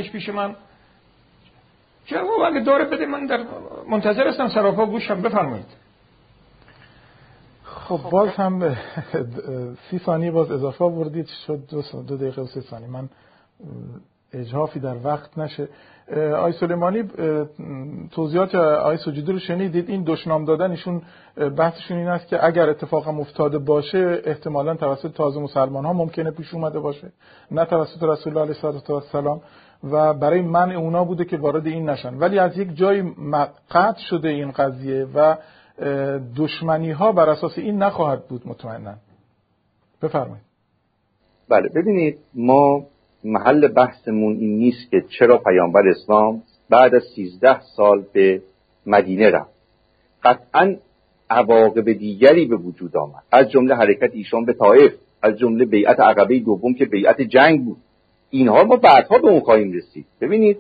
پیش من جواب اگه داره بده، من در منتظر هستم، سراپا گوشم. بفرمایید. خب باز هم 30 ثانیه باز اضافه آوردید، شد 2 دقیقه و 3 ثانیه. من اجحافی در وقت نشه. آقای سلیمانی توضیحات آقای سجودی رو شنیدید. این دشنام دادن ایشون بحثشون این است که اگر اتفاقم افتاده باشه احتمالاً توسط تازه مسلمان ها ممکنه پیش اومده باشه، نه توسط رسول الله علیه السلام، و برای منع اونا بوده که وارد این نشن. ولی از یک جای قطع شده این قضیه و دشمنی ها بر اساس این نخواهد بود مطمئنا. بفرمایید. بله، ببینید ما محل بحثمون این نیست که چرا پیامبر اسلام بعد از 13 سال به مدینه رفت. قطعاً عواقب دیگری به وجود آمد، از جمله حرکت ایشان به طائف، از جمله بیعت عقبه دوم که بیعت جنگ بود. اینها ما بعدها به اون خواهیم رسید. ببینید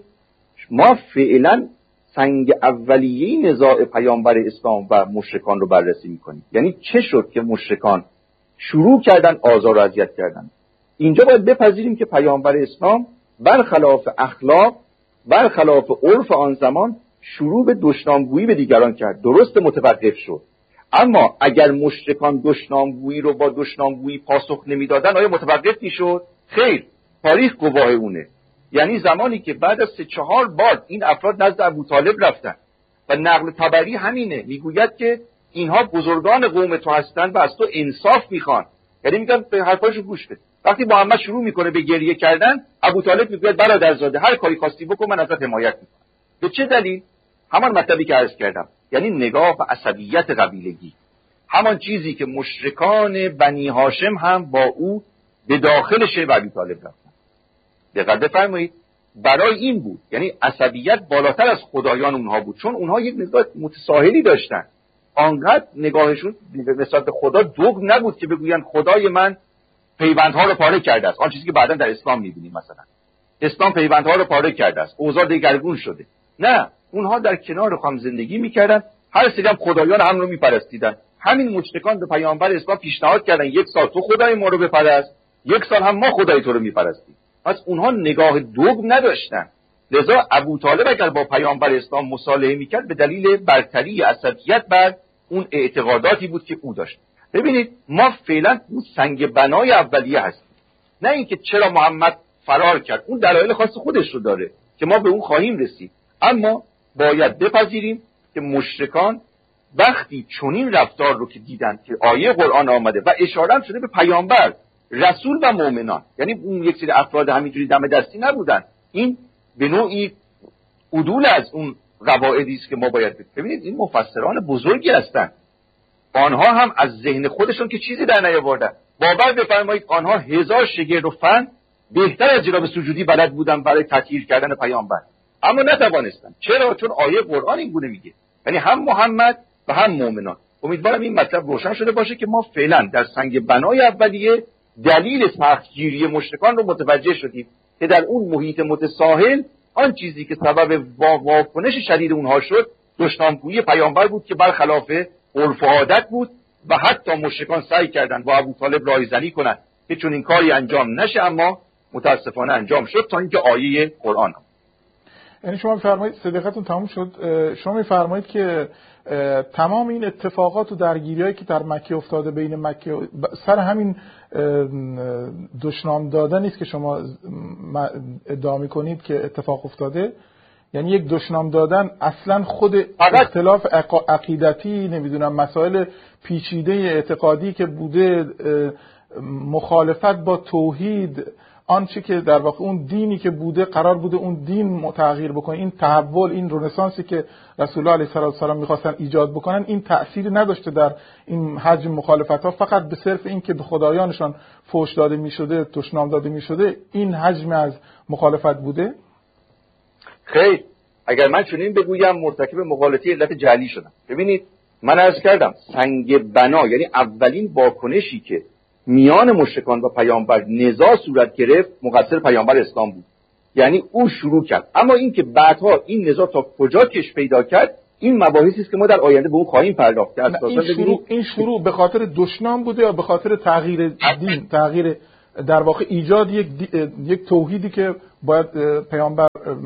ما فعلا سنگ اولیه نزاع پیامبر اسلام و مشرکان رو بررسی میکنیم. یعنی چه شد که مشرکان شروع کردن آزار و اذیت کردن. اینجا باید بپذیریم که پیامبر اسلام برخلاف اخلاق، برخلاف عرف آن زمان شروع به دشنامگویی به دیگران کرد. درست متوقف شد، اما اگر مشرکان دشنامگویی رو با دشنامگویی پاسخ نمیدادن آیا متوقف میشد؟ خیر، تاریخ گواه اونه. یعنی زمانی که بعد از 3-4 بار این افراد نزد ابوطالب رفتن و نقل طبری همینه، میگوید که اینها بزرگان قوم تو هستند و از تو انصاف میخوان، یعنی میگن به حرفاشو گوش بده. وقتی محمد شروع میکنه به گریه کردن، ابوطالب میگه برادرزاده هر کاری خواستی بکن، من ازت حمایت میکنم. به چه دلیل؟ همان مطلبی که عرض کردم، یعنی نگاه و عصبیت قبیلگی، همان چیزی که مشرکان بنی هاشم هم با او به داخل شیب ابوطالب رفتن. دقت بفرمایید، برای این بود، یعنی عصبیت بالاتر از خدایان اونها بود، چون اونها یک نگاه متساهلی داشتن. آنقدر نگاهشون نسبت به خدا دغم نبود که بگوین خدای من پیوندها رو پاره کرده است. آن چیزی که بعداً در اسلام می‌بینیم، مثلا اسلام پیوندها رو پاره کرده است، اوضاع دگرگون شده. نه، اونها در کنار هم زندگی می‌کردن، هر سری هم خدایان هم رو می‌پرستیدن. همین مشرکان به پیامبر اسلام پیشنهاد کردن 1 سال تو خدای ما رو بپرست، 1 سال هم ما خدای تو رو می‌پرستیم. پس اونها نگاه دغم نداشتن. لذا ابوطالب اگر با پیامبر اسلام مصالحه می‌کرد به دلیل برتری عصبیت بر اون اعتقاداتی بود که او داشت. ببینید ما فعلا اون سنگ بنای اولیه هستیم، نه اینکه چرا محمد فرار کرد. اون دلایل خاص خودش رو داره که ما به اون خواهیم رسید. اما باید بپذیریم که مشرکان وقتی چنین رفتار رو که دیدن که آیه قرآن آمده و اشاره هم شده به پیامبر، رسول و مؤمنان، یعنی اون یک سری افراد همینجوری دم دستی نبودن، این به نوعی عدول از اون قواعدی است که ما باید ببینید. این مفسران بزرگی هستند، آنها هم از ذهن خودشون که چیزی در نیاوردن. باور بفرمایید آنها 1000 شگرد و فن بهتر از جناب سجودی بلد بودن برای تطهیر کردن پیامبر، اما نتوانستن. چرا؟ چون آیه قرآن این گونه میگه، یعنی هم محمد و هم مؤمنان. امیدوارم این مطلب روشن شده باشه که ما فعلا در سنگ بنای اولیه دلیل سختگیری مشرکان رو متوجه شدیم که در اون محیط متساهل آن چیزی که سبب واکنش شدید اونها شد دشنامگویی پیامبر بود که برخلاف عرف و عادت بود و حتی مشرکان سعی کردند با ابوطالب رایزنی کنند که چون این کاری انجام نشه، اما متاسفانه انجام شد تا اینکه آیه قرآن. یعنی شما می‌فرمایید صدقتون تموم شد، شما می‌فرمایید که تمام این اتفاقات و درگیری‌هایی که در مکه افتاده بین مکه سر همین دشنام دادن است که شما ادعا می‌کنید که اتفاق افتاده. یعنی یک دشنام دادن اصلا خود اختلاف عقیدتی، نمیدونم مسائل پیچیده اعتقادی که بوده، مخالفت با توحید، آنچه که در واقع اون دینی که بوده قرار بوده اون دین تغییر بکنه، این تحول، این رنسانسی که رسول الله علیه السلام می‌خواستن ایجاد بکنن، این تأثیری نداشته در این حجم مخالفت‌ها، فقط به صرف این که به خدایانشان فحش داده می‌شده، دشنام داده می‌شده، این حجم از مخالفت بوده. خیر، اگر من چنین بگویم مرتکب مغالطه علت جهلی شدم. ببینید من عرض کردم سنگ بنا، یعنی اولین واکنشی که میان مشرکان و پیامبر نزاع صورت گرفت مقصر پیامبر اسلام بود، یعنی او شروع کرد. اما این که بعدها این نزاع تا کجا کش پیدا کرد، این مباحثی است که ما در آینده به اون خواهیم پرداخت. این شروع به خاطر دشنام بوده یا به خاطر تغییر دین، تغییر در واقع ایجاد یک توحیدی که باید پیامبر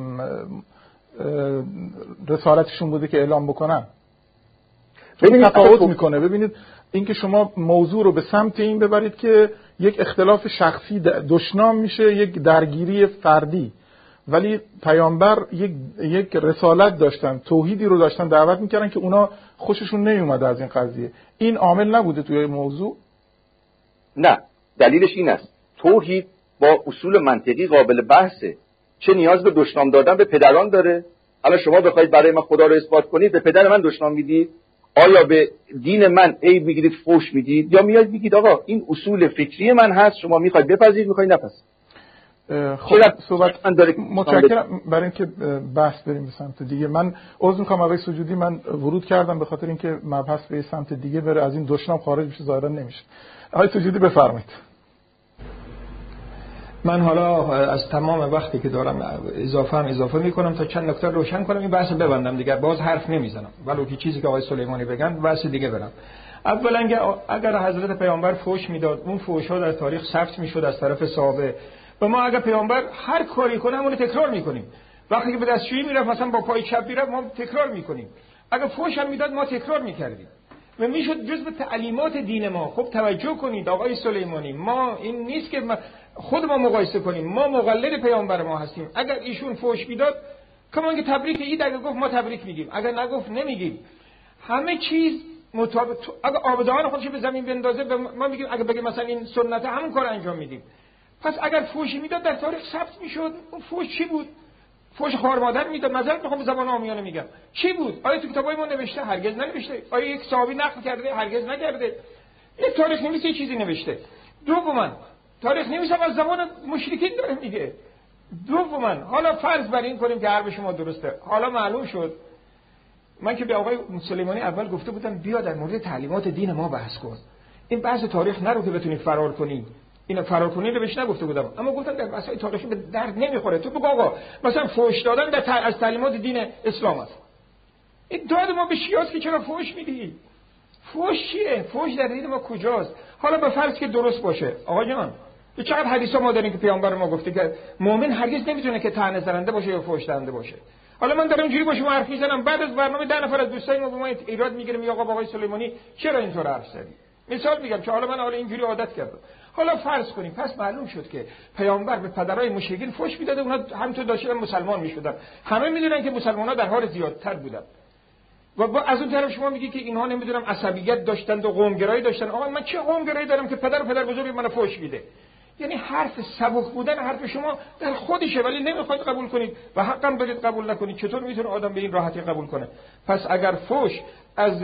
رسالتشون بوده که اعلام بکنن. تفاوت میکنه. ببینید اینکه شما موضوع رو به سمت این ببرید که یک اختلاف شخصی دشنام میشه، یک درگیری فردی، ولی پیامبر یک رسالت داشتن، توحیدی رو داشتن دعوت میکردن که اونا خوششون نیومده از این قضیه. این عامل نبوده توی موضوع؟ نه، دلیلش این است توحید با اصول منطقی قابل بحثه. چه نیاز به دشنام دادن به پدران داره؟ حالا شما بخواید برای من خدا رو اثبات کنید، به پدر من دشنام میدید؟ آیا به دین من عیب میگیرید، فحش میدید، یا میاد میگید آقا این اصول فکری من هست، شما میخواید بپذیرید، میخواید نپذیرید؟ خب صحبت متشکرم. برای اینکه بحث بریم به سمت دیگه، من عذر میخوام آقای سجودی، من ورود کردم به خاطر اینکه مبحث به سمت دیگه بره، از این دشنام خارج بشه ظاهرا نمیشه. آقای سجودی بفرمایید. من حالا از تمام وقتی که دارم اضافه میکنم تا چند نکته روشن کنم، این بحث ببندم دیگه، باز حرف نمیزنم ولو که چیزی که آقای سلیمانی بگن بحث دیگه برم. اولا اگر حضرت پیامبر فحش میداد، اون فحش‌ها در تاریخ ثبت میشد از طرف صحابه، و ما اگر پیامبر هر کاری کنه همون رو تکرار میکنیم. وقتی که به دستشویی میرفت مثلا با پای چپ میرفت، ما تکرار میکنیم. اگر فحش هم میداد ما تکرار میکردیم و میشد جزء تعلیمات دین ما. خب توجه کنید آقای سلیمانی، ما این نیست که خود ما مقایسه کنیم، ما مقلد پیامبر ما هستیم. اگر ایشون فحش میداد، کمان که تبریک عید اگر گفت ما تبریک میگیم، اگر نگفت نمیگیم. همه چیز مطابق. اگر آبدان خودش به زمین بندازه ما میگیم، اگر بگه مثلا این سنت، همون کار انجام میدیم. پس اگر فحش میداد در تاریخ ثبت میشد. اون فحش چی بود؟ فحش خوار مادر میداد. معذرت میخوام به زبان عامیانه میگم. چی بود؟ آیا تو کتابای ما نوشته؟ هرگز ننوشته. آیا یک صحابی نقل کرده؟ هرگز نکرده. یک تاریخ نویس یه چیزی نوشته. دوما تاریخ نویس هم از زبان مشرکین داره میگه. دوما حالا فرض بر این کنیم که حرف شما درسته. حالا معلوم شد، من که به آقای سلیمانی اول گفته بودم بیا در مورد تعلیمات دین ما بحث کن. این بحث تاریخ نرو که بتونید فرار کنی. اینو فرار کنی رو بهش نگفته بودم، اما گفتم در بحث‌های تاریخی به درد نمیخوره. تو بگو آقا مثلا فحش دادن از تعلیمات دین اسلام است. این داد ما به شیعه که چرا فحش میدی؟ فحش چیه؟ فحش در دین ما کجاست؟ حالا به فرض که درست باشه آقا جان، به چقدر حدیثا ما داریم که پیامبر ما گفته که مؤمن هرگز نمیتونه که طعنه زننده باشه یا فحش دهنده باشه. حالا من دارم اینجوری با شما حرف میزنم، بعد از برنامه 10 نفر از دوستای ما به ما ایراد میگیره، میگه آقا آقای سلیمانی چرا اینطور حرف زدی؟ مثال میگم که حالا من اینجوری عادت کردم. حالا فرض کنیم پس معلوم شد که پیامبر به پدرای مشرکین فحش میداده، اونا همونطور داشتن مسلمان میشدن. همه میدونن که مسلمان‌ها در حال زیادتر بودن. و از اون طرف شما میگی که اینها نمیدونم عصبیت داشتن و قومگرایی داشتن. آقا من چه قومگرایی دارم که پدر بزرگ منو فحش میده؟ یعنی حرف سبک بودن حرف شما در خودشه، ولی نمیخواید قبول کنید و حقا برید قبول نکنید. چطور میتونه آدم به این راحتی قبول کنه؟ پس اگر فحش از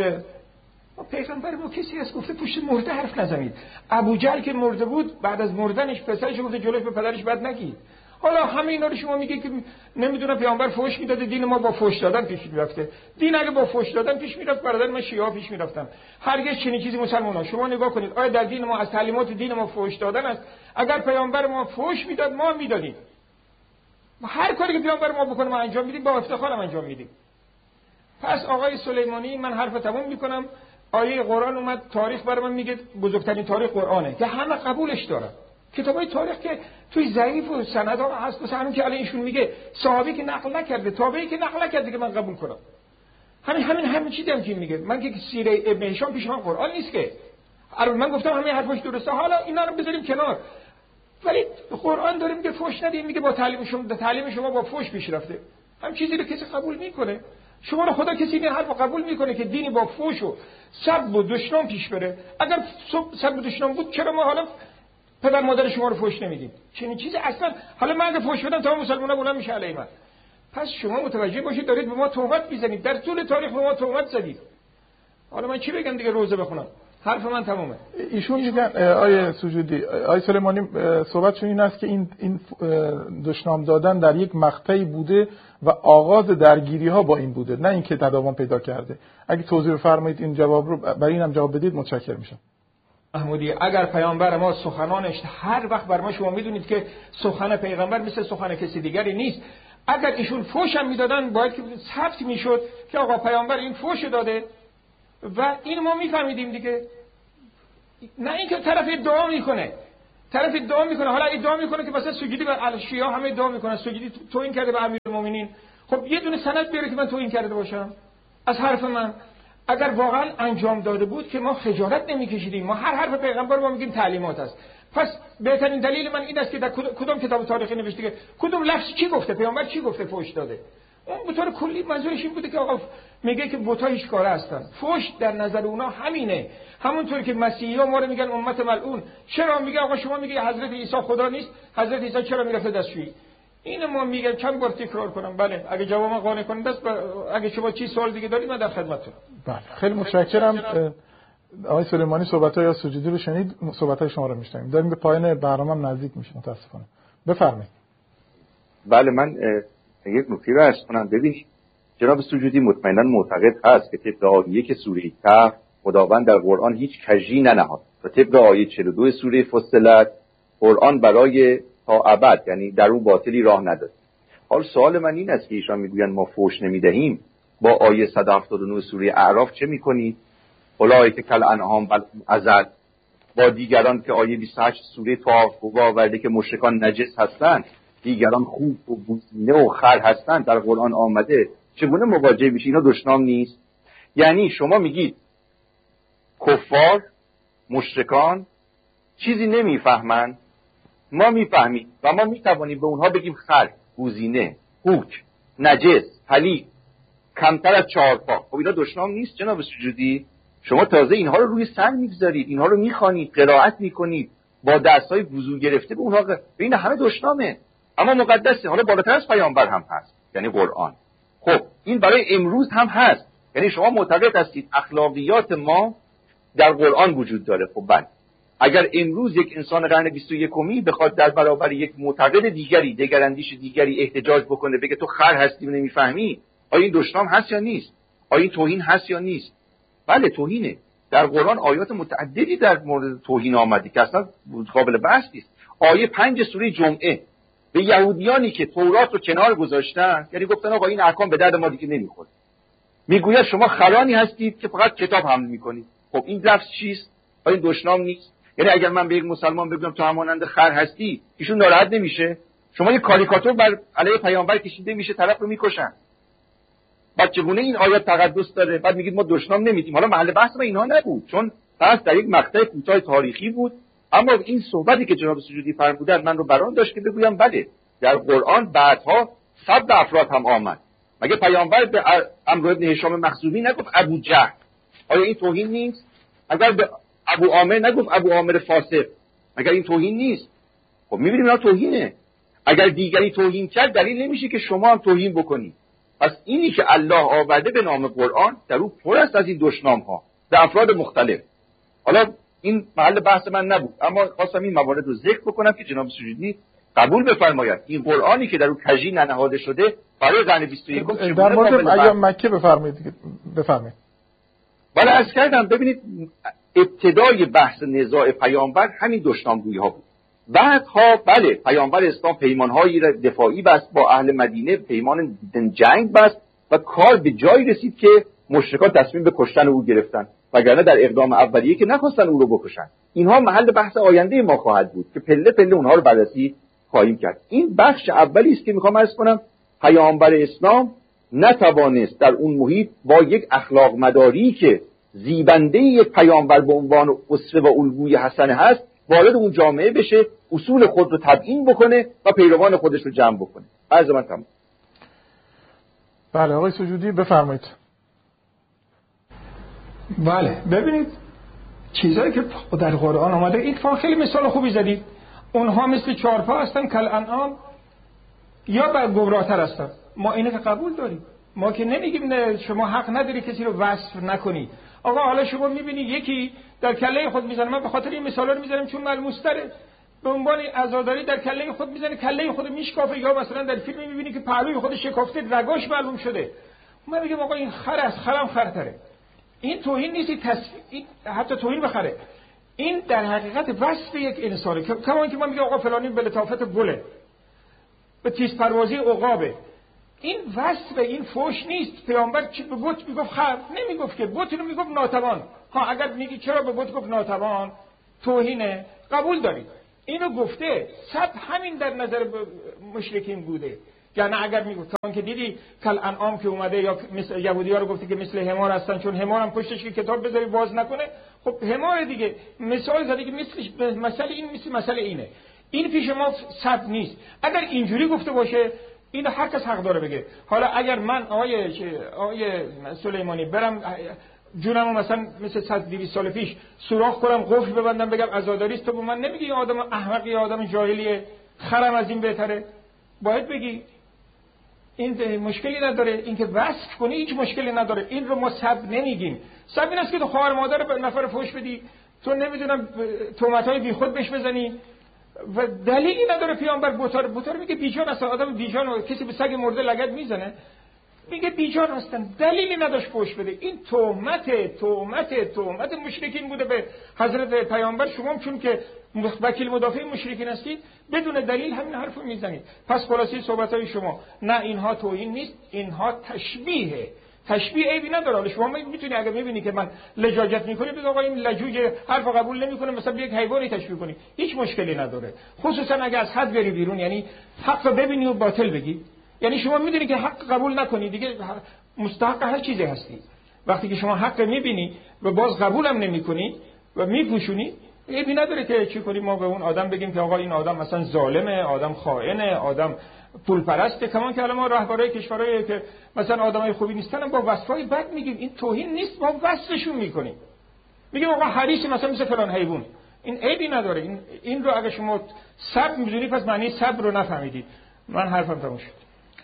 پیغمبر ما کسی از گفته پشت مرده حرف نزنید. ابو جهل که مرده بود، بعد از مردنش پسرش گفته جلوی به پدرش بد نگید. حالا همه اینا رو شما میگه که نمیدونم پیامبر فحش میداده، دین ما با فحش دادن پیش میرفته. دین اگه با فحش دادن پیش میرفت، برادر من شیعه پیش میرفتن. هرگز چنین چیزی مسلمان‌ها. شما نگاه کنید آیا در دین ما از تعلیمات دین ما فحش دادن است؟ اگر پیامبر ما فحش میداد ما میدادیم. هر کاری که پیامبر ما بکنه ما انجام میدیم، با افتخار انجام میدیم. پس آقای سلیمانی، من حرف تموم میکنم. آیه قرآن اومد، تاریخ برای من میگه بزرگترین تاریخ قرآنه که همه قبولش دارن. کتابای تاریخ که توی ضعیف و سندها هست، مثلا همین که الان ایشون میگه صحابی که نقل نکرده، تابعی که نقل نکرده که من قبول کنم. همین چیزی هم که میگه. من که سیره ابن هشام پیش من قرآن نیست که. من گفتم همین حرفش درسته، حالا اینا رو بذاریم کنار. ولی قرآن داره میگه فحش ندید، میگه با تعلیم شما با فحش پیش رفته. هم چیزی رو کسی قبول میکنه؟ شما رو خدا کسی این حرف قبول میکنه که دینی با فحش و سب و دشنام پیش بره؟ اگر سب و دشنام بود چرا ما حالا پدر مادر شما رو فحش نمیدیم؟ چنین چیزی اصلا. حالا من اگه فحش بدم تمام مسلمان‌ها بلند میشه علیه من. پس شما متوجه باشید دارید به ما تهمت میزنید. در طول تاریخ به ما تهمت زدید. حالا من چی بگم دیگه؟ روزه بخونم؟ حرف من تمومه. ایشون میگن آیه سجودی، آیه سلیمانی صحبتشون این است که این دشنام دادن در یک مقطعی بوده و آغاز درگیری ها با این بوده، نه اینکه تداوم پیدا کرده. اگه توضیح بفرمایید این جواب رو، برای اینم جواب بدید متشکرم میشم. محمودی، اگر پیامبر ما سخنانش هر وقت بر ما، شما میدونید که سخن پیغمبر مثل سخن کسی دیگری نیست. اگر ایشون فحش هم میدادن باید که ثبت میشد که آقا پیامبر این فحش داده و این ما میفهمیدیم دیگه. نه اینکه طرف ادعا میکنه طرف ادعا میکنه، حالا ادعا میکنه که مثلا سجودی به شیعه همه ادعا میکنن سجودی توهین کرده به امیرالمومنین، خب یه دونه سند بیاره که من توهین کرده باشم از حرف من. اگر واقعا انجام داده بود که ما خجالت نمیکشیدیم، ما هر حرف پیغمبر ما میگیم تعلیمات است. پس بهترین دلیل من این است که در کدام کتاب تاریخی نوشته که کدوم لفظ چی گفته، پیامبر چی گفته فحش داده. اون به طور کلی منظورش این بوده که آقا میگه که بت‌ها هیچ کاره هستن. فحش در نظر اونا همینه، همونطور که مسیحی‌ها ما رو میگن امت ملعون. چرا میگه آقا شما میگه حضرت عیسی خدا نیست، حضرت عیسی چرا میرفته دستشویی؟ اینو ما میگم چند بار تکرار کنم. بله اگه جواب من قانع کننده است، اگه شما چی سوال دیگه دارید من در خدمتتونم. بله خیلی متشکرم. آقای سلیمانی صحبت‌های از سجودی رو شنید، صحبت‌های شما رو میشنویم. داریم به پایان برنامه‌ام نزدیک میشیم متأسفانه. بفرمایید. بله من یک نکته رو عرض کنم. ببینید جناب سجودی مطمئنا معتقد هست که طبق آیه که سوره کهف خداوند در قرآن هیچ کژی ننهاد و طبق آیه 42 سوره فصلت قرآن برای تا ابد یعنی در اون باطلی راه نداد. حال سوال من این است که ایشان میگویند ما فحش نمیدهیم، با آیه 179 سوره اعراف چه میکنید؟ اولئک کالانعام بل هم اضل. با دیگران که آیه 28 سوره طاف آورده که مشرکان نجس هستند، دیگران خوب و بوزینه و خر هستند در قرآن آمده، چگونه مواجه میشه؟ اینا دشنام نیست؟ یعنی شما میگید کفار مشرکان چیزی نمیفهمند، ما میفهمیم و ما میتوانیم به اونها بگیم خر، بوزینه، خوک، نجس، پلید، کمتر از 4 پا. خب اینا دشنام نیست جناب سجودی؟ شما تازه اینها رو روی سنگ میگذارید، اینها رو میخوانید، قرائت میکنید، با دستای وضو گرفته به اونها این همه دشنامه، اما مقدسه. حالا بالاتر از پیامبر هم هست یعنی قرآن. خب این برای امروز هم هست، یعنی شما معتقد هستید اخلاقیات ما در قرآن وجود داره. خب بله، اگر امروز یک انسان قرن 21 بخواد در برابر یک معتقد دیگری، دگراندیش دیگری احتجاج بکنه، بگه تو خر هستی و نمیفهمی، آیا این دشنام هست یا نیست؟ آیا این توهین هست یا نیست؟ بله توهینه. در قرآن آیات متعددی در مورد توهین آمده که اصلا قابل بحث نیست. آیه 5 سوره جمعه به یهودیانی که تورات رو کنار گذاشتن، یعنی گفتن آقا این احکام به درد ما دیگه نمیخوره، میگوید شما خرانی هستید که فقط کتاب حمل میکنید. خب این لفظ چیست؟ آیا این دشنام نیست؟ یعنی اگر من به یک مسلمان بگم تو همانند خر هستی، ایشون ناراحت نمیشه؟ شما یک کاریکاتور بر علیه پیامبر کشیده میشه، طرف رو میکشن. بعد چگونه این آیات تقدس داره؟ بعد میگید ما دشنام نمیدیم. حالا محل بحث ما اینها نبود، چون بحث در یک مقطع کوتاه تاریخی بود. اما این صحبتی که جناب سجودی فرمودند من رو بران داشت که بگویم بله در قرآن بعدها صد افراد هم آمد. مگه پیامبر به عمرو ابن هشام مخزومی نگفت ابو جهل؟ آیا این توهین نیست؟ اگر به ابو عامر نگفت ابو عامر فاسق، مگر این توهین نیست؟ خب میبینیم اینا توهینه. اگر دیگری توهین کرد دلیل نمیشه که شما هم توهین بکنید. پس اینی که الله آورده به نام قرآن در او پر است از این دشنام ها در افراد مختلف. حالا این محل بحث من نبود، اما خواستم این موارد رو ذکر بکنم که جناب سجودی قبول بفرمایید این قرآنی که در او کژی ننهاده شده برای قرن 21 در مورد ایام مکه بفرمایید. بله عرض کردم. ببینید ابتدای بحث نزاع پیامبر همین دشنامگویی ها بود. بعدها بله پیامبر اسلام پیمان‌های دفاعی بست با اهل مدینه، پیمان جنگ بست و کار به جایی رسید که مشرکان تصمیم به کشتن او گرفتن، وگرنه در اقدام اولیه که نخواستن او رو بکشن. اینها محل بحث آینده ما خواهد بود که پله پله اونها رو بررسی خواهیم کرد. این بخش اولی است که میخوام عرض کنم پیامبر اسلام نتوانست در اون محیط با یک اخلاق مداری که زیبنده یک پیامبر به عنوان اسوه و الگوی حسنه هست وارد اون جامعه بشه، اصول خود رو تبیین بکنه و پیروان خودش رو جمع بکنه. عرض من تمام. بله آقای سجودی بفرمایید. بله ببینید چیزایی که در قرآن آمده، این خیلی مثال خوبی زدید. اونها مثل 4 پا هستن کالانعام یا بر گمراه‌تر هستن. ما اینو که قبول داریم، ما که نمیگیم نه شما حق نداری کسی رو وصف نکنی. آقا حالا شما میبینی یکی در کله خود میزنه، من به خاطر این مثالا رو میزنم چون ملموس‌تره، به عنوان عزاداری در کله خود میزنه، کله خود میشکافه، یا مثلا در فیلم میبینی که پهلوی خودش شکافته رگاش معلوم شده. من میگم آقا این خر است، خرم خرتره. این توهین نیست، این حتی توهین بخره. این در حقیقت وصف یک انسانه. کما اینکه من میگم آقا فلانی به لطافت گله، به تیز پروازی عقابه. این وصف این فحش نیست. پیامبر چی به بت میگفت خر؟ نمیگفت که، بت رو میگفت ناتوان. ها اگر میگی چرا به بت گفت ناتوان توهینه، قبول دارید. اینو گفته. سب همین در نظر مشرکین بوده. یعنی اگر میگفتن که دیدی کل انعام که اومده یا مثل یهودی‌ها رو گفته که مثل حمار هستن، چون حمار هم پشتش که کتاب بذاری باز نکنه، خب حمار دیگه. مثال زده که مثل مسئله این مثل مسئله اینه. این پیش ما سب نیست. اگر اینجوری گفته باشه اینو هر کس حق داره بگه. حالا اگر من آقای سلیمانی برم جونمو مثلا مثل 100-200 سال پیش سوراخ کنم، قفل ببندم، بگم عزاداری است، تو به من نمیگی این آدم احمقی یا آدم جاهلیه، خرم از این بهتره؟ باید بگی. این مشکلی نداره، اینکه وصف کنی هیچ مشکلی نداره. این رو ما سب نمیگیم. سب این است که تو خواهر مادر به نفر فحش بدی، تو نمیدونم تهمت‌های بیخود بهش بزنی و دلیلی نداره. پیامبر بوتار میگه بیجان است، آدم بیجان و کسی به سگ مرده لگد میزنه، میگه بیجان هستن، دلیلی نداشت فحش بده. این تهمت مشرکین بوده به حضرت پیامبر. شما چون که وکیل مدافع مشرکین هستید بدون دلیل همین حرفو میزنید. پس خلاصه صحبت‌های شما نه اینها توهین نیست، اینها تشبیهه. تشبیه عیبی نداره. حالا شما میتونی اگه میبینی که من لجاجت میکنی بگو آقا این لجوج حرف قبول نمیکنه، مثلا یک حیوانی تشبیه کنی، هیچ مشکلی نداره. خصوصا اگه از حد بری بیرون، یعنی حق ببینی و باطل بگی. یعنی شما میدونی که حق قبول نکنی دیگه مستحق هر چیزی هستی. وقتی که شما حق میبینی و باز قبولم نمیکنی و میپوشونی، عیبی نداره که چی کنیم ما به اون آدم بگیم که آقا این آدم مثلا ظالمه، آدم خائنه، آدم پول پرسته. کمان که ما رهبرای کشورایی که مثلا آدمای خوبی نیستن با وصفای بد میگیم. این توهین نیست، ما وصفشون میکنیم. میگیم آقا حریص مثلا مثل فلان حیوان. این عیبی نداره. این رو اگه شما صبر میدونی پس معنی صبر رو نفهمیدید. من حرفم تموم شد.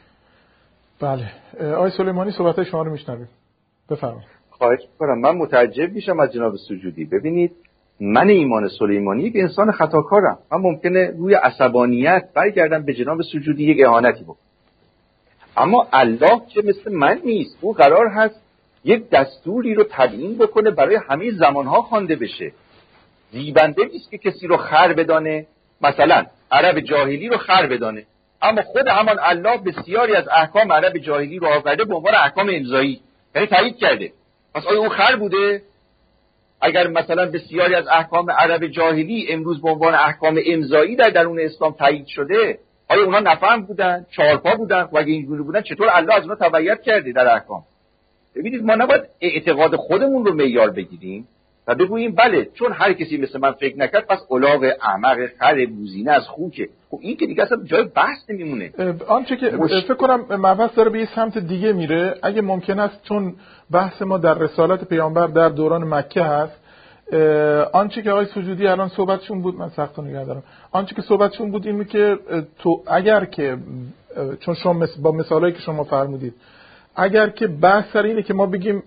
بله آقای سلیمانی صحبت شما رو میشنویم، بفرمایید. خواهش می‌کنم. من متعجب میشم از جناب سجودی. ببینید من ایمان سلیمانی یک انسان خطاکارم. من ممکنه روی عصبانیت برگردم به جناب سجودی یک اهانتی بکنم، اما الله که مثل من نیست. او قرار هست یک دستوری رو تعیین بکنه برای همه زمانها خوانده بشه. زیبنده نیست که کسی رو خر بدانه، مثلا عرب جاهلی رو خر بدانه، اما خود همان الله بسیاری از احکام عرب جاهلی رو آورده به عنوان احکام امضایی، یعنی تایید کرده. پس آیا او خر بوده؟ اگر مثلا بسیاری از احکام عرب جاهلی امروز به عنوان احکام امضایی در درون اسلام تایید شده، آیا اونا نفهم بودن، چهارپا بودن؟ و اگه اینجوری بودن چطور الله از اونا تبعیت کرده در احکام؟ ببینید ما نباید اعتقاد خودمون رو معیار بگیریم و بگوییم بله چون هر کسی مثل من فکر نکرد پس الاغ احمق خر بوزینه از خوکه. خب این که دیگه اصلا جای بحث نمیمونه. آنچه که فکر کنم مبحث داره به یه سمت دیگه میره. اگه ممکن است، چون بحث ما در رسالت پیامبر در دوران مکه هست، آنچه که آقای سجودی الان صحبتشون بود، من سخت نگه دارم، آنچه که صحبتشون بود اینه که تو اگر که چون شما با مثالایی که شما فرمودید، اگر که بحث سر اینه که ما بگیم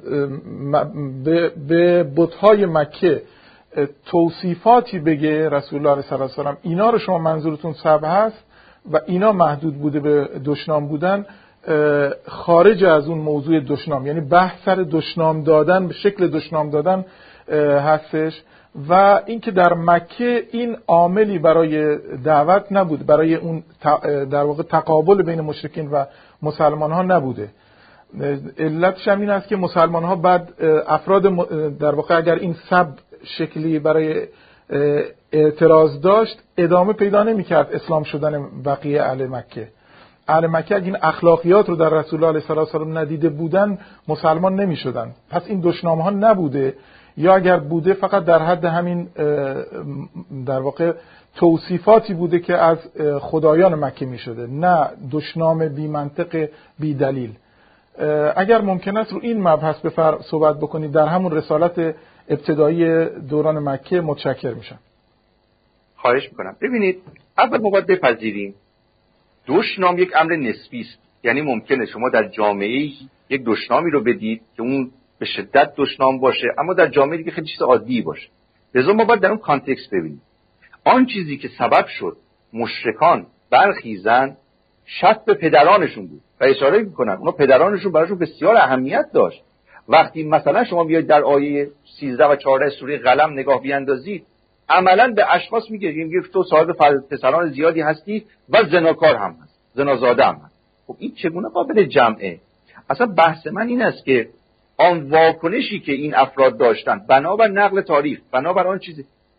به بت‌های مکه توصیفاتی بگه رسول الله صلی الله علیه و آله، اینا رو شما منظورتون سبع هست و اینا محدود بوده به دشنام بودن، خارج از اون موضوع دشنام، یعنی بحث سر دشنام دادن به شکل دشنام دادن هستش و اینکه در مکه این عاملی برای دعوت نبود، برای اون در واقع تقابل بین مشرکین و مسلمان ها نبوده. علتش هم این است که مسلمان ها بعد افراد در واقع اگر این سب شکلی برای اعتراض داشت ادامه پیدا نمی کرد اسلام شدن بقیه اهل مکه. اهل مکه اگه این اخلاقیات رو در رسول الله صلی الله علیه و آله ندیده بودن مسلمان نمی شدن. پس این دشنام ها نبوده، یا اگر بوده فقط در حد همین در واقع توصیفاتی بوده که از خدایان مکه می شده، نه دشنام بی منطق بی دلیل. اگر ممکن است رو این مبحث صحبت بکنید در همون رسالت ابتدایی دوران مکه، متشکر میشم. خواهش میکنم. ببینید اول ما باید بپذیریم دشنام یک امر نسبی است. یعنی ممکنه شما در جامعه یک دشنامی رو بدید که اون به شدت دشنام باشه، اما در جامعه دیگه خیلی چیز عادی باشه. لذا ما باید در اون کانتکست ببینیم. آن چیزی که سبب شد مشرکان برخیزن شک به پدرانشون بود و اشاره میکنن اونا پدرانشون براشون بسیار اهمیت داشت. وقتی مثلا شما بیاید در آیه 13 و 14 سوره قلم نگاه بیاندازید، عملا به اشخاص میگه تو صاحب پسران زیادی هستی و زناکار هم هست، زنازاده هم هست. خب این چگونه قابل جمعه؟ اصلا بحث من این است که آن واکنشی که این افراد داشتن بنابر نقل تاریخ، بنابر آن چیزی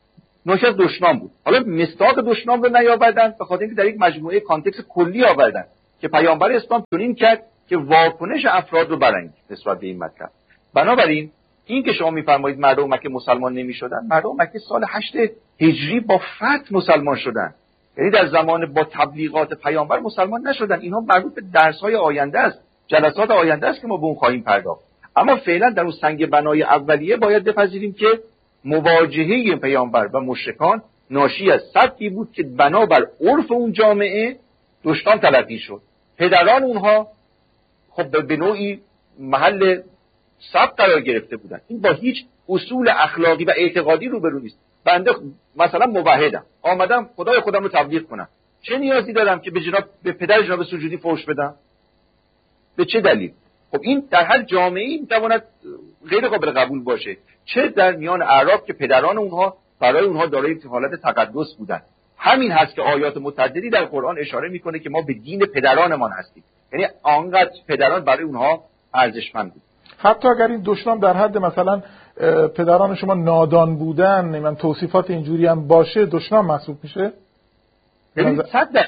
ناشی از دشنام بود. حالا مصداق دشنام رو نیاوردن به خاطر اینکه در یک مجموعه کانتکست کلی آوردن که پیامبر اسلام چنین کرد که واکنش افراد رو برانگیخت نسبت به این مطلب. بنابراین این که شما میفرمایید مردم مکه مسلمان نمیشدن، مردم مکه سال 8 هجری با فتح مسلمان شدن، یعنی در زمان با تبلیغات پیامبر مسلمان نشدن. اینها مربوط به درس‌های آینده است، جلسات آینده است که ما به اون خواهیم پرداخت. اما فعلا در اون سنگ بنای اولیه باید بپذیریم که مواجهه پیامبر و مشرکان ناشی از سبکی بود که بنابر عرف اون جامعه دشنام تلقی شد. پدران اونها خب به نوعی محل سبک قرار گرفته بودن. این با هیچ اصول اخلاقی و اعتقادی روبرو نیست. بنده مثلا موحدم، آمدم خدای خودم رو تبلیغ کنم، چه نیازی دارم که به پدر جناب سجودی فحش بدم؟ به چه دلیل؟ خب این در هر جامعه‌ای میتواند غیر قابل قبول باشه، چه در میان اعراب که پدران اونها برای اونها دارای حالت تقدس بودن. همین هست که آیات متعددی در قرآن اشاره میکنه که ما به دین پدرانمان هستیم، یعنی آنقدر پدران برای اونها ارزشمند بود. حتی اگر این دشنام در حد مثلا پدران شما نادان بودن، من توصیفات اینجوری هم باشه، دشنام محسوب میشه؟ ببینید 100%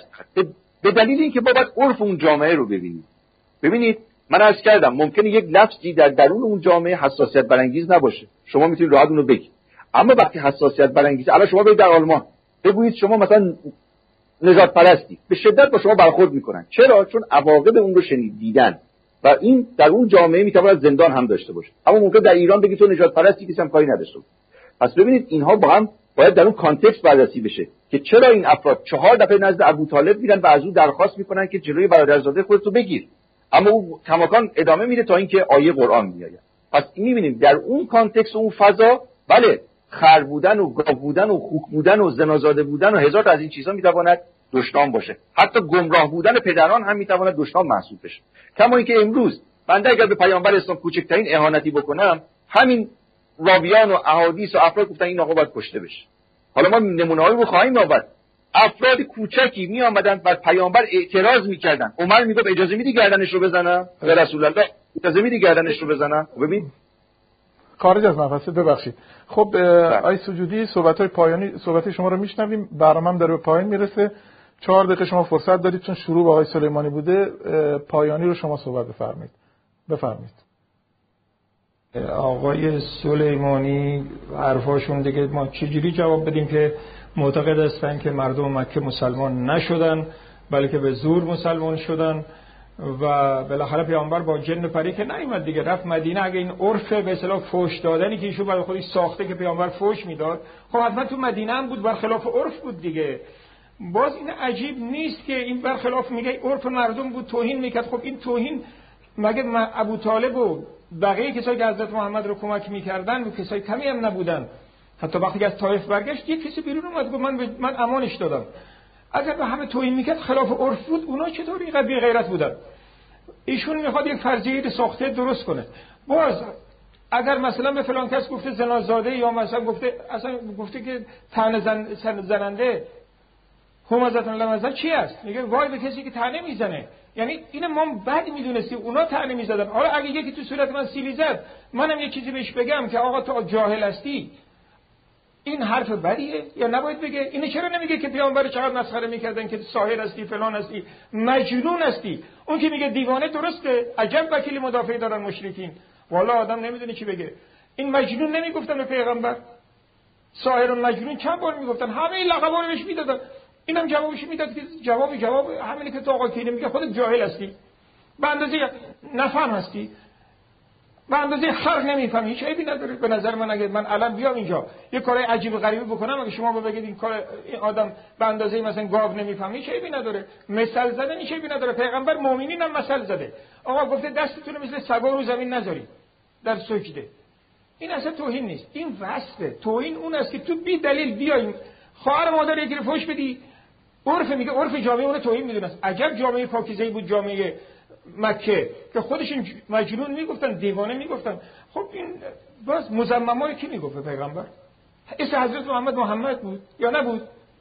به دلیل اینکه ما باید عرف اون جامعه رو ببینیم. ببینید من عرض کردم ممکنه یک لفظی در درون اون جامعه حساسیت برانگیز نباشه، شما میتونید راحت اون رو بگید، اما وقتی حساسیت برانگیزه، الان شما برید در آلمان بگویید شما مثلا نجات پرستی، به شدت با شما برخورد میکنن. چرا؟ چون عواقب اون رو دیدن و این در اون جامعه میتواند زندان هم داشته باشه. اما ممکن در ایران بگید تو نجات پرستی، کسی هم کاری نداشته باشه. پس ببینید اینها با هم باید در اون کانتکست بررسی بشه که چرا این افراد 4 دفعه نزد ابوطالب میرن و از او درخواست میکنن که جلوی برادرزاده خودت رو بگیر، اما او کماکان ادامه میده تا اینکه آیه قرآن میآید. پس میبینیم در اون کانتکست و اون فضا بله خر بودن و گاو بودن و خوک بودن و زنازاده بودن و هزار از این چیزا میتواند دشنام باشه. حتی گمراه بودن پدران هم میتواند دشنام محسوب بشه. کما اینکه امروز بنده اگر به پیامبر اسلام کوچکترین اهانتی بکنم، همین راویان و احادیث و افراد گفتن این آقا باید کشته بشه. حالا ما نمونه‌هایی رو خواهیم آورد. افراد کوچکی می آمدن بر پیامبر اعتراض میکردن. عمر میگفت اجازه میدی گردنش رو بزنم؟ یا رسول الله اجازه میدی گردنش رو بزنم؟ ببین خارج از مبحث، ببخشید. خب آی سجودی، صحبت‌های پایانی صحبت شما رو میشنویم، برنامه‌ام داره به پایان میرسه. 4 دقیقه شما فرصت دارید چون شروع با آقای سلیمانی بوده. پایانی رو شما صحبت بفرمایید. آقای سلیمانی حرفاشون دیگه ما چجوری جواب بدیم که معتقد هستن که مردم مکه مسلمان نشدن بلکه به زور مسلمان شدن و بالاخره پیامبر با جن پری که نیومد دیگه، رفت مدینه. اگه این عرف به اصطلاح فحش دادنی که ایشون برای خودش ساخته که پیامبر فحش میداد، خب حتما تو مدینه هم بود، برخلاف عرف بود دیگه. باز این عجیب نیست که این برخلاف میگه عرف مردم بود، توهین میکرد. خب این توهین مگه ابوطالب و بقیه کسایی که حضرت محمد رو کمک میکردن و کسای کمی هم نبودن؟ حتی وقتی که از طائف برگشت یک کسی بیرون اومد گفت من امانش دادم. اگر به همه توهین میکرد خلاف عرف بود، اونا چطور اینقدر بی غیرت بودن؟ ایشون میخواد یک فرضیه ساخته درست کنه. باز اگر مثلا به فلان کس گفته زنازاده یا مثلا گفته که طعنه زننده همزتن لمزه چی است؟ میگه وای به کسی که طعنه میزنه. یعنی اینو ما بعد میدونستیم اونا طعنه میزدن. حالا اگه یکی تو صورت من سیلی زد، منم یه چیزی بهش بگم که آقا تو جاهل هستی، این حرف بدیه یا نباید بگه؟ اینو چرا نمیگه که پیامبر چقدر مسخره میکردن که ساحر هستی، فلان هستی، مجنون هستی؟ اون که میگه دیوانه درسته، عجب وکیل مدافعی دارن مشرکین. والا آدم نمیدونه چی بگه. این مجنون نمیگفتن به پیغمبر؟ ساحر و مجنون چند بار میگفتن، همه لقبا رو بهش میدادن. اینم جوابش میداد که جواب همینه که تو آقا کینه میگه خودت جاهل هستی، به اندازه نفهم هستی، به اندازه خر نمیفهمی، هیچ عیبی نداره. به نظر من اگه من الان بیام اینجا یه کار عجیب غریبی بکنم، اگه شما بگید این آدم به اندازه مثلا گاو نمیفهمی، هیچ عیبی نداره. مثال زدن هیچ عیبی نداره. پیغمبر مؤمنین هم مثال زده. آقا گفته دستتون مثل سگا رو زمین نذارید در سجده. این اصلا توهین نیست، این وصفه. توهین اون است که تو بی دلیل بیایم خواهر مادر یکی رو فحش بدی. عرف میگه، عرف جامعه اون توهین میدونست. عجب جامعه پاکیزه‌ای بود جامعه مکه که خودشون مجنون میگفتن، دیوانه میگفتن. خب این باز مزممای کی میگفت پیغمبر؟ اسم حضرت محمد بود یا نبود؟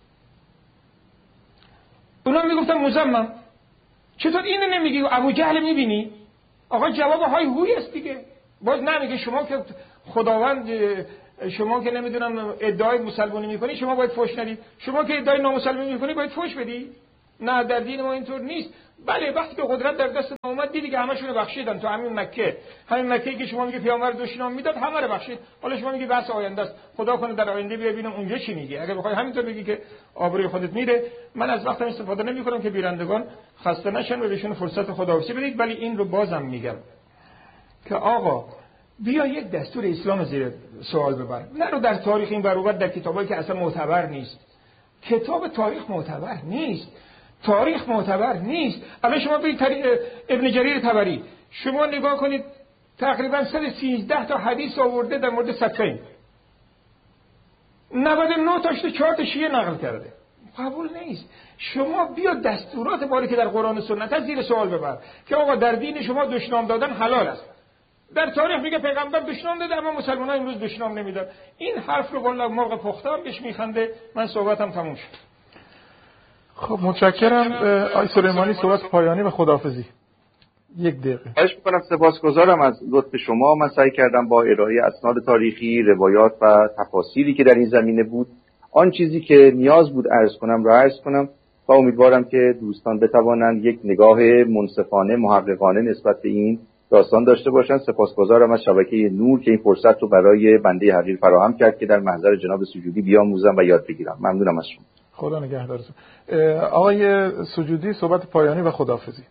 اونا میگفتن مزمم. چطور اینو نمیگی؟ ابو جهل میبینی؟ آقا جواب های هوی است دیگه. باز نمیگه شما که خداوند شما که نمیدونم ادعای مسلمانی میکنی شما باید فحش ندید، شما که ادعای نامسلمانی میکنی باید فحش بدی. نه، در دین ما اینطور نیست. بله وقتی که قدرت در دست ما اومد دیدی که همشون رو بخشیدن. تو همین مکه که شما میگه پیامبر دشنام میداد همه رو بخشید. حالا شما میگی بحث آینده است، خدا کنه در آینده ببینم اونجا چی میگی. اگه بخوای همینطور بگی که آبروی خودت میره، من از وقتم استفاده نمیکنم که بینندگان خسته نشن و بهشون فرصت خداحافظی بدید. ولی این رو بازم میگم که آقا بیا یک دستور اسلام رو زیر سوال ببر. نرو در تاریخ این برابر در کتابایی که اصلا معتبر نیست. کتاب تاریخ معتبر نیست، تاریخ معتبر نیست. الان شما برید ابن جریر طبری، شما نگاه کنید تقریبا 113 تا حدیث آورده در مورد صفین، 99 تاش تو 4 تا شیعه نقل کرده. قبول نیست. شما بیا دستورات باری که در قرآن و سنت هست زیر سوال ببر که آقا در دین شما دشنام دادن حلال است. در تاریخ میگه پیغمبر دشنام داده اما مسلمانان امروز دشنام نمیدن. این حرف رو والله مرغ پخته هم بهش میخنده. من صحبتم تموم شد. خب متشکرم آقای سلیمانی. صحبت پایانی و خداحافظی 1 دقیقه. خواهش می‌کنم. سپاسگزارم از لطف شما. من سعی کردم با ارائه اسناد تاریخی، روایات و تفاسیری که در این زمینه بود آن چیزی که نیاز بود عرض کنم را عرض کنم و امیدوارم که دوستان بتوانند یک نگاه منصفانه محققانه نسبت به این داستان داشته باشند. سپاسگزارم از شبکه نور که این فرصت رو برای بنده حقیر فراهم کرد که در محضر جناب سجودی بیاموزم و یاد بگیرم. ممنونم از شما. خدا نگهدارتون. آقای سجودی صحبت پایانی و خداحافظی.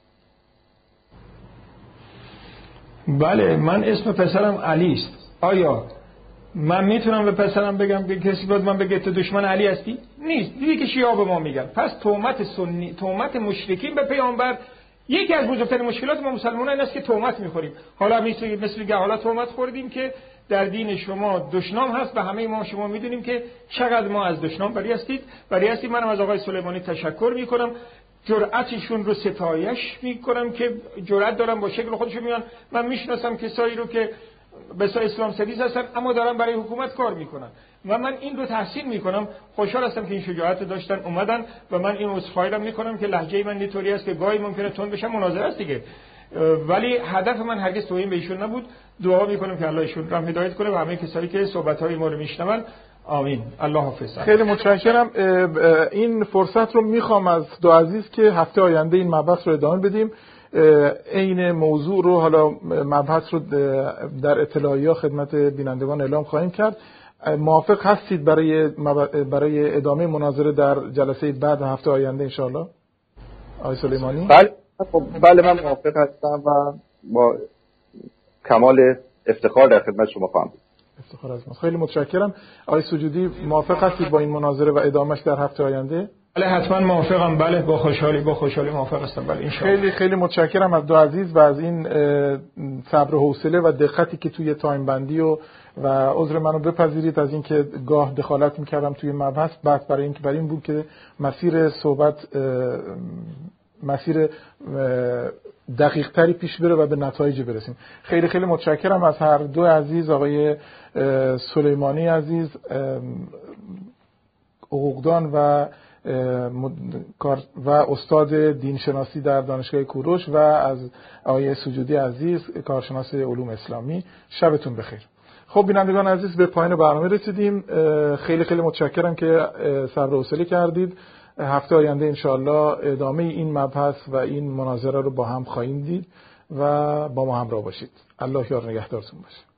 بله، من اسم پسرم علی است. آیا من میتونم به پسرم بگم که کسی باید من بگه تو دشمن علی هستی؟ نیست. دیدی که شیعه به ما میگن. پس تهمت سنی، تهمت مشرکین به پیامبر یکی از بزرگترین مشکلات ما مسلمانان این است که تهمت میخوریم. حالا مثل که حالا تهمت خوردیم که در دین شما دشنام هست و همه ما شما میدونیم که چقدر ما از دشنام بری هستید. منم از آقای سلیمانی تشکر میکنم. جرأتشون رو ستایش میکنم که جرأت دارن با شکل خودشون میان. من میشناسم کسایی رو که بسا اسلام ستیز هستن اما دارن برای حکومت کار میکنن و من این رو تحسین میکنم. خوشحال هستم که این شجاعت داشتن اومدن و من این عذرخواهی رو میکنم که لهجه من اینطوری است که گاهی ممکنه تند بشم، مناظره است دیگه، ولی هدف من هرگز توهین به ایشون نبود. دعا میکنم که الله ایشون رو هدایت کنه و همه کسایی که صحبت‌های ما رو میشنون. آمین. الله حافظ. خیلی متشکرم. این فرصت رو میخوام از دو عزیز که هفته آینده این مبحث رو ادامه بدیم. این موضوع رو حالا مبحث رو در اطلاعیه خدمت بینندگان اعلام خواهیم کرد. موافق هستید برای ادامه مناظره در جلسه بعد هفته آینده انشاءالله آقای سلیمانی؟ بله من موافق هستم و با کمال افتخار در خدمت شما خواهم بود. افتخار از ما. خیلی متشکرم. آقای سجودی موافق هستید با این مناظره و ادامهش در هفته آینده؟ بله حتما موافقم. بله با خوشحالی موافق هستم. بله انشاءالله. خیلی خیلی متشکرم از دو عزیز و از این صبر و حوصله و دقتی که توی تایم بندی و عذر منو بپذیرید از اینکه گاه دخالت میکردم توی مبحث. بعد برای این بود که مسیر صحبت مسیر دقیق تری پیش بره و به نتایج برسیم. خیلی خیلی متشکرم از هر دو عزیز. آقای سلیمانی عزیز حقوقدان و استاد دینشناسی در دانشگاه کوروش و از آقای سجودی عزیز کارشناس علوم اسلامی. شبتون بخیر. خب بینندگان عزیز به پایان برنامه رسیدیم. خیلی خیلی متشکرم که صبر و حوصله کردید. هفته آینده انشاءالله ادامه این مبحث و این مناظره رو با هم خواهیم دید و با ما همراه باشید. الله یار نگهدارتون باشه.